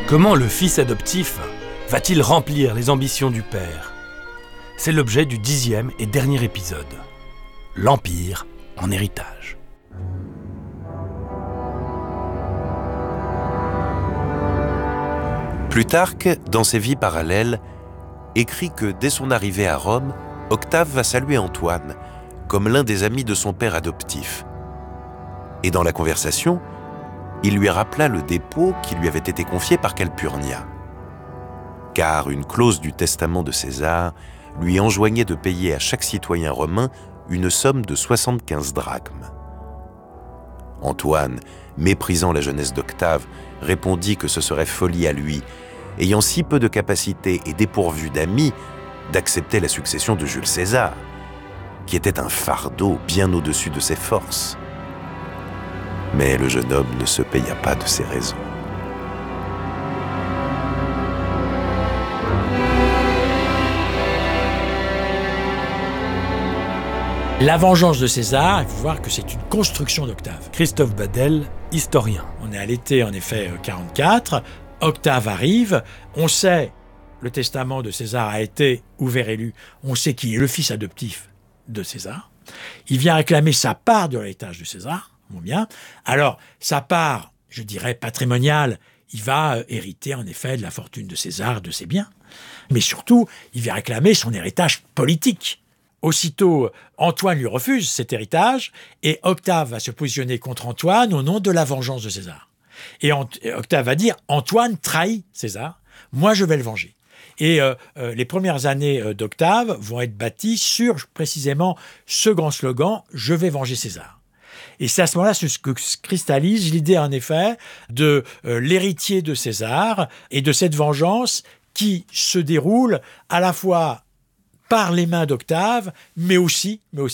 Comment le fils adoptif va-t-il remplir les ambitions du père ? C'est l'objet du 10e et dernier épisode. L'Empire en héritage. Plutarque, dans ses vies parallèles, écrit que dès son arrivée à Rome, Octave va saluer Antoine comme l'un des amis de son père adoptif. Et dans la conversation, il lui rappela le dépôt qui lui avait été confié par Calpurnia. Car une clause du testament de César lui enjoignait de payer à chaque citoyen romain une somme de 75 drachmes. Antoine, méprisant la jeunesse d'Octave, répondit que ce serait folie à lui, ayant si peu de capacité et dépourvu d'amis, d'accepter la succession de Jules César, qui était un fardeau bien au-dessus de ses forces. Mais le jeune homme ne se paya pas de ses raisons. La vengeance de César, il faut voir que c'est une construction d'Octave. Christophe Badel, historien. On est à l'été, en effet, 44. Octave arrive. On sait, le testament de César a été ouvert et lu. On sait qui est le fils adoptif de César. Il vient réclamer sa part de l'héritage de César. Bon, bien. Alors, sa part, je dirais, patrimoniale, il va hériter, en effet, de la fortune de César, de ses biens. Mais surtout, il vient réclamer son héritage politique. Aussitôt, Antoine lui refuse cet héritage et Octave va se positionner contre Antoine au nom de la vengeance de César. Et Octave va dire « Antoine trahit César, moi je vais le venger ». Et les premières années d'Octave vont être bâties sur précisément ce grand slogan « Je vais venger César ». Et c'est à ce moment-là que se cristallise l'idée en effet de l'héritier de César et de cette vengeance qui se déroule à la fois par les mains d'Octave, mais aussi